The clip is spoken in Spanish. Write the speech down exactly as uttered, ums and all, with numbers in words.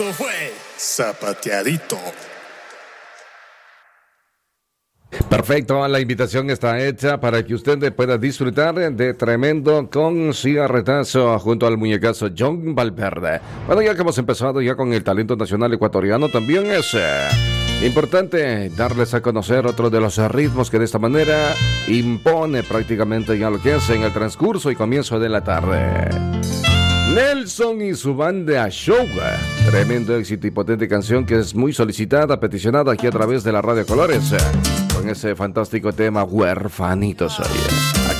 fue Zapateadito. Perfecto, la invitación está hecha para que usted pueda disfrutar de tremendo conciertazo junto al muñecazo John Valverde. Bueno, ya que hemos empezado ya con el talento nacional ecuatoriano, también es eh, importante darles a conocer otro de los ritmos que de esta manera impone prácticamente ya lo que es en el transcurso y comienzo de la tarde. Nelson y su banda Show, tremendo éxito y potente canción que es muy solicitada, peticionada aquí a través de la Radio Colores, con ese fantástico tema Huerfanito Soy.